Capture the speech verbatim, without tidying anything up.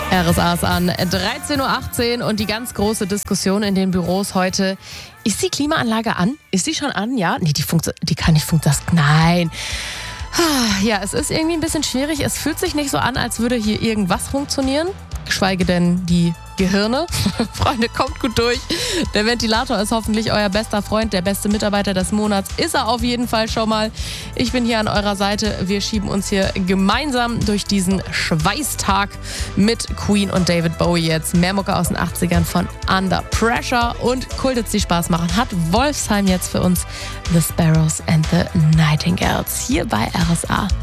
R S A ist an dreizehn Uhr achtzehn und die ganz große Diskussion in den Büros heute. Ist die Klimaanlage an? Ist die schon an? Ja? Nee, die, funktio- die kann nicht funktionieren. Nein. Ja, es ist irgendwie ein bisschen schwierig. Es fühlt sich nicht so an, als würde hier irgendwas funktionieren. Geschweige denn die Gehirne. Freunde, kommt gut durch. Der Ventilator ist hoffentlich euer bester Freund. Der beste Mitarbeiter des Monats ist er auf jeden Fall schon mal. Ich bin hier an eurer Seite. Wir schieben uns hier gemeinsam durch diesen Schweißtag mit Queen und David Bowie jetzt. Mehr Mucke aus den achtzigern von Under Pressure und Kultits, die Spaß machen, hat Wolfsheim jetzt für uns The Sparrows and the Nightingales hier bei R S A.